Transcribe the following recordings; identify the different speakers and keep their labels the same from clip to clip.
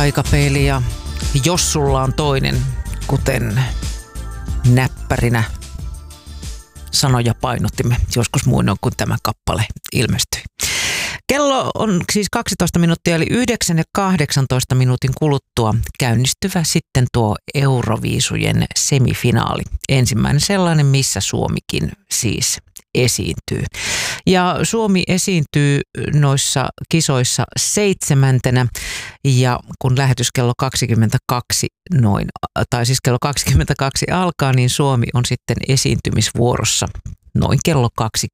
Speaker 1: Taikapeili ja jos sulla on toinen, kuten näppärinä sanoja painottimme joskus muinoin, kun tämä kappale ilmestyi. Kello on siis 12 minuuttia, eli 9 ja 18 minuutin kuluttua käynnistyvä sitten tuo Euroviisujen semifinaali. Ensimmäinen sellainen, missä Suomikin siis esiintyy. Ja Suomi esiintyy noissa kisoissa 7. ja kun lähetys kello 22 kello 22 alkaa, niin Suomi on sitten esiintymisvuorossa noin kello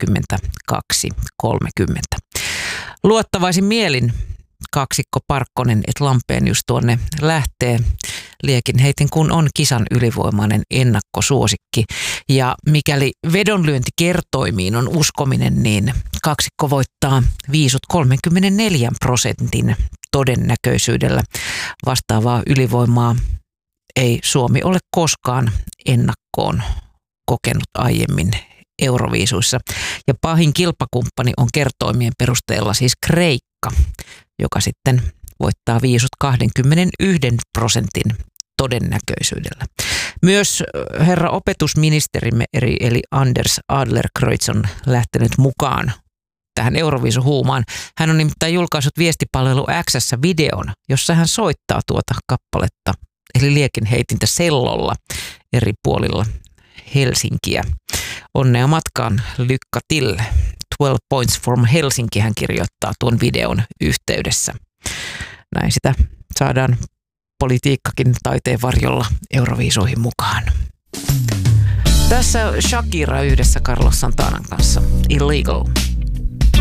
Speaker 1: 22.30. Luottavaisin mielin kaksikko Parkkonen et Lampeen just tuonne lähtee liekin heitin, kun on kisan ylivoimainen ennakkosuosikki. Ja mikäli vedonlyöntikertoimiin on uskominen, niin kaksikko voittaa viisut 34% todennäköisyydellä. Vastaavaa ylivoimaa ei Suomi ole koskaan ennakkoon kokenut aiemmin Euroviisuissa. Ja pahin kilpakumppani on kertoimien perusteella siis Kreikka, joka sitten voittaa viisut 21% todennäköisyydellä. Myös herra opetusministerimme eli Anders Adlercreutz on lähtenyt mukaan tähän Euroviisuhuumaan. Hän on nimittäin julkaissut viestipalvelu X:ssä videon, jossa hän soittaa tuota kappaletta, eli liekinheitintä sellolla eri puolilla Helsinkiä. Onnea matkaan Lykka till. 12 points from Helsinki hän kirjoittaa tuon videon yhteydessä. Näin sitä saadaan politiikkakin taiteen varjolla Euroviisuihin mukaan. Tässä Shakira yhdessä Carlos Santanan kanssa. Illegal.